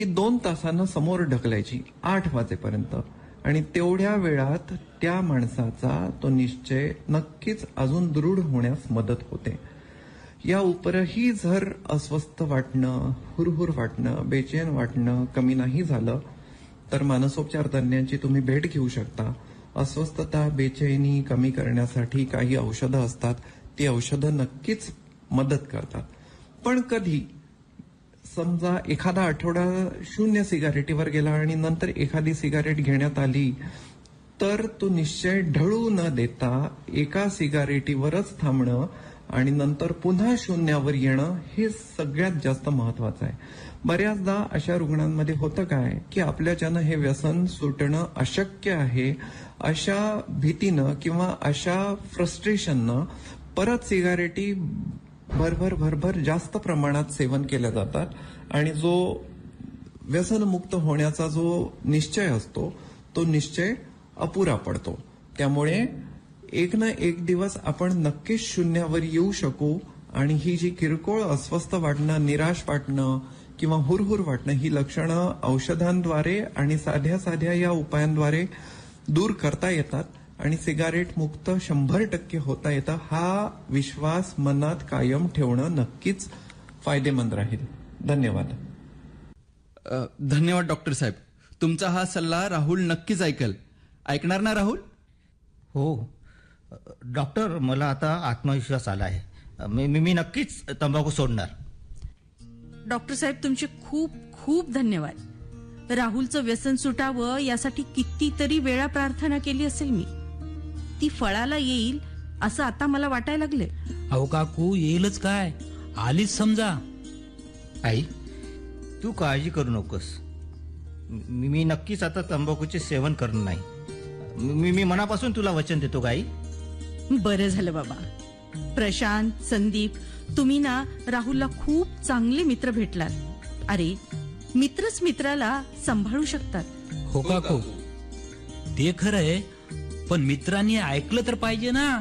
ती 2 तासानं समोर ढकलायची 8 वाजेपर्यंत, आणि तेवढ्या वेळात त्या माणसाचा तो निश्चय नक्कीच अजून दृढ होण्यास मदत होते. या उपरही जर अस्वस्थ वाटणं, हुरहुर वाटणं, बेचैन वाटणं कमी नाही झालं तर मानसोपचार तज्ञांची तुम्ही भेट घेऊ शकता. अस्वस्थता, बेचैनी कमी करण्यासाठी काही औषधं असतात. ती औषधं नक्कीच मदत करतात. पण कधी समजा एखादा आठवडा 0 सिगारेटीवर गेला आणि नंतर एखादी सिगारेट घेण्यात आली, तर तो निश्चय ढळू न देता एका सिगारेटीवरच थांबणं आणि नंतर पुन्हा 0वर येणं हे सगळ्यात जास्त महत्वाचं आहे. बऱ्याचदा अशा रुग्णांमध्ये होतं काय की आपल्याच्यानं हे व्यसन सुटणं अशक्य आहे, अशा भीतीनं किंवा अशा फ्रस्ट्रेशननं परत सिगारेटी भरभर जास्त प्रमाणात सेवन केल्या जातात आणि जो व्यसनमुक्त होण्याचा जो निश्चय असतो तो निश्चय अपुरा पडतो. त्यामुळे एक ना एक दिवस आपण नक्कीच 0वर येऊ शकू आणि ही जी किरकोळ अस्वस्थ वाटणं, निराश वाटणं किंवा हुरहुर वाटणं ही लक्षणं औषधांद्वारे आणि साध्या या उपायांद्वारे दूर करता येतात आणि सिगारेट मुक्त 100% होता येतं. हा विश्वास मनात कायम ठेवणं नक्कीच फायदेमंद राहील. धन्यवाद. धन्यवाद डॉक्टर साहेब. तुमचा हा सल्ला राहुल नक्कीच ऐकणार ना राहुल? हो डॉक्टर, मला आता आत्मविश्वास आला आहे. मी नक्कीच तंबाखू सोडणार. डॉक्टर साहेब, तुमचे खूप खूप धन्यवाद. राहुलचं व्यसन सुटावं यासाठी कितीतरी वेळा प्रार्थना केली असेल मी. ती फळाला येईल असं आता मला वाटायला लागले. अहो काकू, येईलच काय, आलीच समजा. आई, तू काळजी करू नकोस. मी नक्कीच आता तंबाखूचे सेवन करणार नाही. मी मनापासून तुला वचन देतो आई. बरं झालं बाबा. प्रशांत, संदीप, तुम्ही ना राहुलला खूप चांगले मित्र भेटलात. अरे, मित्रच मित्राला सांभाळू शकतात. हो काकू, ते खरं आहे, पण मित्रांनी ऐकलं तर पाहिजे ना.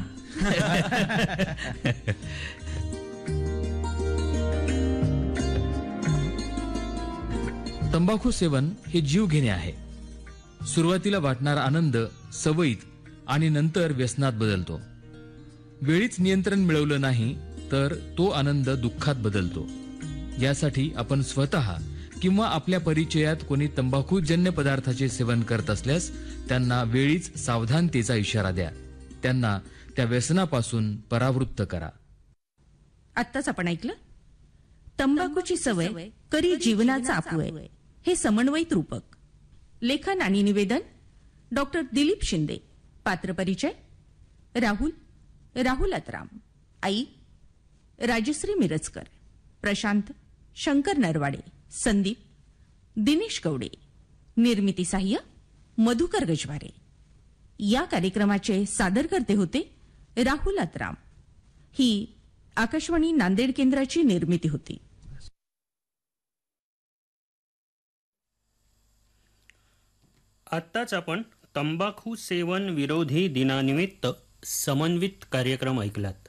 तंबाखू सेवन हे जीव घेणे आहे. सुरुवातीला वाटणारा आनंद सवयीत आणि नंतर व्यसनात बदलतो. वेळीच नियंत्रण मिळवलं नाही तर तो आनंद दुःखात बदलतो. यासाठी आपण स्वतः किंवा आपल्या परिचयात कोणी तंबाखूजन्य पदार्थाचे सेवन करत असल्यास त्यांना वेळीच सावधानतेचा इशारा द्या. त्यांना त्या व्यसनापासून परावृत्त करा. आत्ताच आपण ऐकलं, तंबाखूची सवय करी जीवनाचा अपव्यय, हे समन्वयित रूपक. लेखन आणि निवेदन डॉक्टर दिलीप शिंदे. पात्र परिचय राहुल अतराम. आई राजश्री मिरजकर. प्रशांत शंकर नरवाडे. संदीप दिनेश गवडे. निर्मिती सहाय्य मधुकर गजवारे. या कार्यक्रमाचे सादरकर्ते होते राहुल अतराम. ही आकाशवाणी नांदेड केंद्राची निर्मिती होती. आत्ताच आपण तंबाखू सेवन विरोधी दिनानिमित्त समन्वित कार्यक्रम ऐकलात.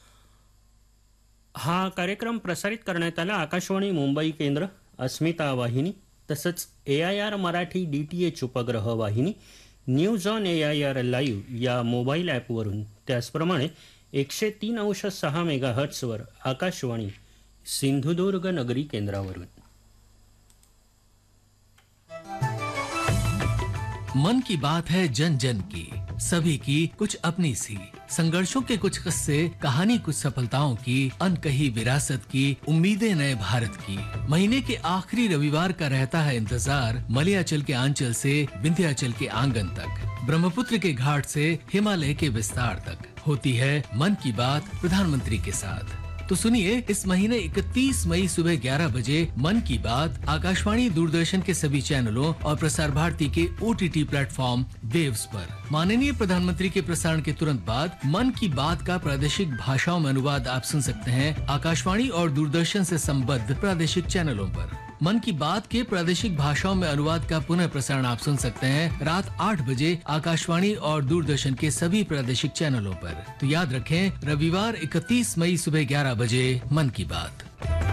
हा कार्यक्रम प्रसारित करण्यात आला आकाशवाणी मुंबई केंद्र, अस्मिता वाहिनी, तसंच AIR मराठी DTH उपग्रह वाहिनी, न्यूज ऑन AIR लाईव्ह या मोबाईल ॲपवरून, त्याचप्रमाणे 103.6 मेगाहर्ट्झवर आकाशवाणी सिंधुदुर्ग नगरी केंद्रावरून. मन की बात है जन जन की, सभी की कुछ अपनी सी, संघर्षों के कुछ किस्से, कहानी कुछ सफलताओं की, अनकही विरासत की, उम्मीदें नए भारत की. महीने के आखिरी रविवार का रहता है इंतजार, मलयाचल के आंचल से विंध्याचल के आंगन तक, ब्रह्मपुत्र के घाट से हिमालय के विस्तार तक होती है मन की बात प्रधानमंत्री के साथ. तो सुनिए, इस महीने 31 मई सुबह 11 बजे मन की बात आकाशवाणी, दूरदर्शन के सभी चैनलों और प्रसार भारती के OTT प्लेटफॉर्म वेव्स पर. माननीय प्रधानमंत्री के प्रसारण के तुरंत बाद मन की बात का प्रादेशिक भाषाओं में अनुवाद आप सुन सकते हैं आकाशवाणी और दूरदर्शन से संबद्ध प्रादेशिक चैनलों पर. मन की बात के प्रादेशिक भाषाओं में अनुवाद का पुनः प्रसारण आप सुन सकते हैं रात 8 बजे आकाशवाणी और दूरदर्शन के सभी प्रादेशिक चैनलों पर. तो याद रखें, रविवार 31 मई सुबह 11 बजे मन की बात.